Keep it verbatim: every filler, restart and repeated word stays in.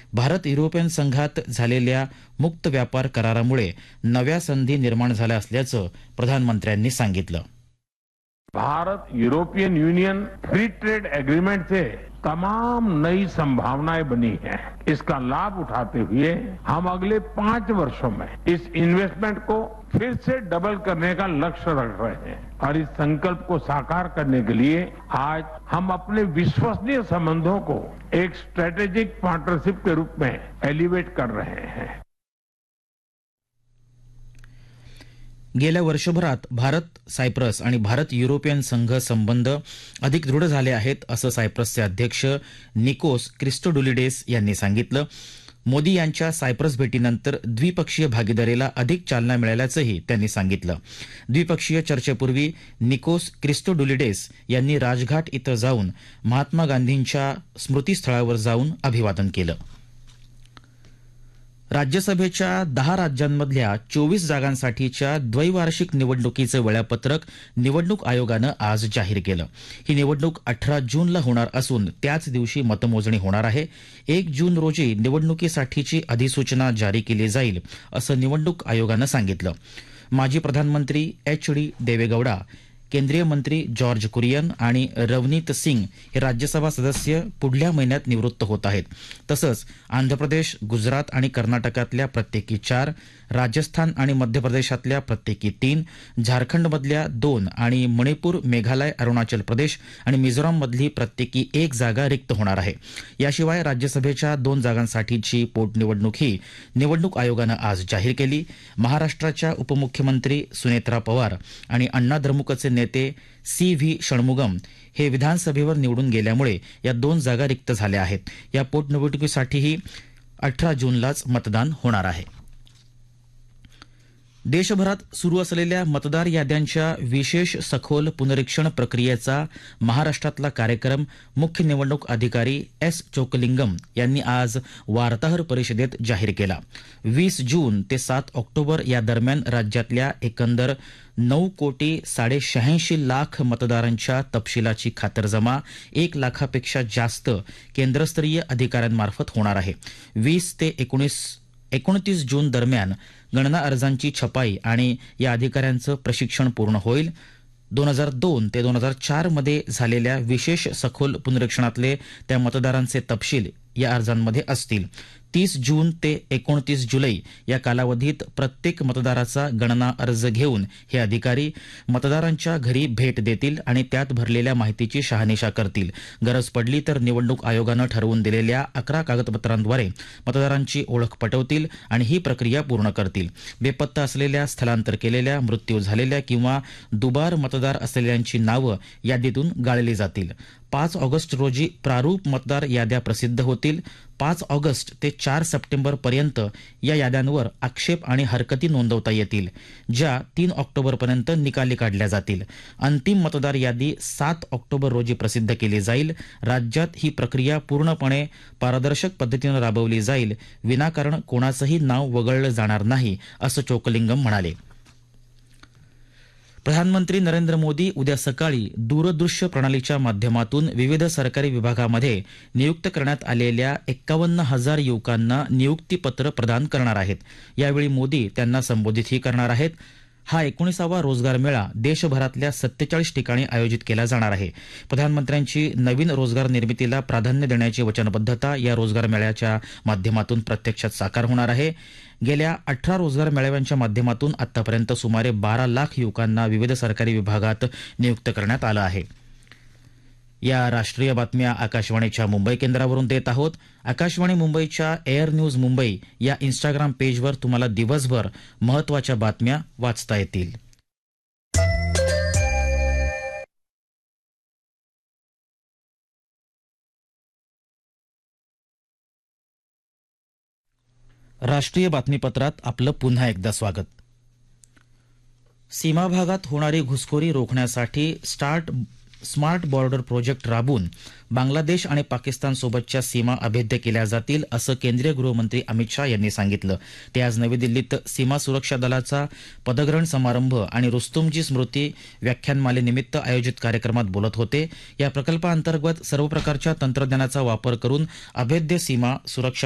Bharat European संघात झालेल्या मुक्त व्यापार करारामुळे नव्या संधी निर्माण झाल्या असल्याचं प्रधानमंत्र्यांनी सांगितलं. Bharat European union free trade agreement से तमाम नई संभावनाएं बनी हैं। इसका लाभ उठाते हुए हम अगले पांच वर्षों में इस इन्वेस्टमेंट को फिर से डबल करने का लक्ष्य रख रहे हैं और इस संकल्प को साकार करने के लिए आज हम अपने विश्वसनीय संबंधों को एक स्ट्रेटेजिक पार्टनरशिप के रूप में एलिवेट कर रहे हैं. गेल्या वर्षभरात भारत सायप्रस आणि भारत युरोपियन संघ संबंध अधिक दृढ झाले आहेत असं सायप्रसचे अध्यक्ष निकोस क्रिस्टोडुलिडेस यांनी सांगितलं. मोदी यांच्या सायप्रस भेटीनंतर द्विपक्षीय भागीदारीला अधिक चालना मिळाल्याचंही त्यांनी सांगितलं. द्विपक्षीय चर्चेपूर्वी निकोस क्रिस्टोडुलिडेस यांनी राजघाट इथं जाऊन महात्मा गांधींच्या स्मृतीस्थळावर जाऊन अभिवादन केलं. राज्यसभेच्या दहा राज्यांमधल्या चोवीस जागांसाठीच्या द्वैवार्षिक निवडणुकीचं वेळापत्रक निवडणूक आयोगानं आज जाहीर केलं. ही निवडणूक अठरा जूनला होणार असून त्याच दिवशी मतमोजणी होणार आहे. एक जून रोजी निवडणुकीसाठीची अधिसूचना जारी केली जाईल असं निवडणूक आयोगानं सांगितलं. माजी प्रधानमंत्री एच डी देवेगौडा, केंद्रीय मंत्री जॉर्ज कुरियन आणि रवनीत सिंग हे राज्यसभा सदस्य पुढल्या महिन्यात निवृत्त होत आहेत. तसंच आंध्र प्रदेश, गुजरात आणि कर्नाटकातल्या प्रत्येकी चार, राजस्थान आणि मध्य प्रदेशातल्या प्रत्येकी तीन, झारखंडमधल्या दोन आणि मणिपूर, मेघालय, अरुणाचल प्रदेश आणि मिझोराममधली प्रत्येकी एक जागा रिक्त होणार आहे. याशिवाय राज्यसभेच्या दोन जागांसाठीची पोटनिवडणूक ही निवडणूक आयोगानं आज जाहीर केली. महाराष्ट्राच्या उपमुख्यमंत्री सुनेत्रा पवार आणि अण्णा द्रमुकचे नेते सी व्ही षणमुगम हे विधानसभेवर निवडून गेल्यामुळे या दोन जागा रिक्त झाल्या आहेत. या पोटनिवडणुकीसाठीही अठरा जूनलाच मतदान होणार आहे. देशभरात सुरू असलेल्या मतदार याद्यांच्या विशेष सखोल पुनरीक्षण प्रक्रियेचा महाराष्ट्रातला कार्यक्रम मुख्य निवडणूक अधिकारी एस चोकलिंगम यांनी आज वार्ताहर परिषदेत जाहीर केला. वीस जून ते सात ऑक्टोबर या दरम्यान राज्यातल्या एकंदर नऊ कोटी साडेशहाऐंशी लाख मतदारांच्या तपशिलाची खातरजमा एक लाखापेक्षा जास्त केंद्रस्तरीय अधिकाऱ्यांमार्फत होणार आहे. वीस ते एकोणीस एकोणतीस जून दरम्यान गणना अर्जांची छपाई आणि या अधिकाऱ्यांचं प्रशिक्षण पूर्ण होईल. दोन हजार दोन ते दोन हजार चार मध्ये झालेल्या विशेष सखोल पुनरीक्षणातले त्या मतदारांचे तपशील या अर्जांमध्ये असतील. तीस जून ते एकोणतीस जुलै या कालावधीत प्रत्येक मतदाराचा गणना अर्ज घेऊन हे अधिकारी मतदारांच्या घरी भेट देतील आणि त्यात भरलेल्या माहितीची शहानिशा करतील. गरज पडली तर निवडणूक आयोगानं ठरवून दिलेल्या अकरा कागदपत्रांद्वारे मतदारांची ओळख पटवतील आणि ही प्रक्रिया पूर्ण करतील. बेपत्ता असलेल्या, स्थलांतर केलेल्या, मृत्यू झालेल्या किंवा दुबार मतदार असलेल्यांची नावं यादीतून गाळली जातील. पाच ऑगस्ट रोजी प्रारूप मतदार याद्या प्रसिद्ध होतील. पाच ऑगस्ट ते चार सप्टेंबर पर्यंत या याद्यांवर आक्षेप आणि हरकती नोंदवता येतील, ज्या तीन ऑक्टोबरपर्यंत निकाली काढल्या जातील. अंतिम मतदार यादी सात ऑक्टोबर रोजी प्रसिद्ध केली जाईल. राज्यात ही प्रक्रिया पूर्णपणे पारदर्शक पद्धतीनं राबवली जाईल. विनाकारण कोणाचंही नाव वगळलं जाणार नाही असं चोकलिंगम म्हणाले. प्रधानमंत्री नरेंद्र मोदी उद्या सकाळी दूरदृश्य प्रणालीच्या माध्यमातून विविध सरकारी विभागामध्ये नियुक्त करण्यात आलेल्या एक्कावन्न हजार युवकांना नियुक्तीपत्र प्रदान करणार आहेत. यावेळी मोदी त्यांना संबोधितही करणार आहेत. हा एकोणीसावा रोजगार मेळा देशभरातल्या सत्तेचाळीस ठिकाणी आयोजित केला जाणार आहे. प्रधानमंत्र्यांची नवीन रोजगार निर्मितीला प्राधान्य देण्याची वचनबद्धता या रोजगार मेळ्याच्या माध्यमातून प्रत्यक्षात साकार होणार आहे. गेल्या अठरा रोजगार मेळाव्यांच्या माध्यमातून आतापर्यंत सुमारे बारा लाख युवकांना विविध सरकारी विभागात नियुक्त करण्यात आलं आहे. या राष्ट्रीय बातम्या आकाशवाणीच्या मुंबई केंद्रावरून देत आहोत. आकाशवाणी मुंबईच्या एअर न्यूज मुंबई या इन्स्टाग्राम पेजवर तुम्हाला दिवसभर महत्त्वाच्या बातम्या वाचता येतील. राष्ट्रीय बातमीपत्रात आपलं पुन्हा एकदा स्वागत. सीमा भागात होणारी घुसखोरी रोखण्यासाठी स्टार्ट स्मार्ट बॉर्डर प्रोजेक्ट राबवून बांगलादेश आणि पाकिस्तानसोबतच्या सीमा अभेद्य केल्या जातील असं केंद्रीय गृहमंत्री अमित शाह यांनी सांगितलं. ते आज नवी दिल्लीत सीमा सुरक्षा दलाचा पदग्रहण समारंभ आणि रुस्तुमजी स्मृती व्याख्यानमालेनिमित्त आयोजित कार्यक्रमात बोलत होते. या प्रकल्पाअंतर्गत सर्व प्रकारच्या तंत्रज्ञानाचा वापर करून अभेद्य सीमा सुरक्षा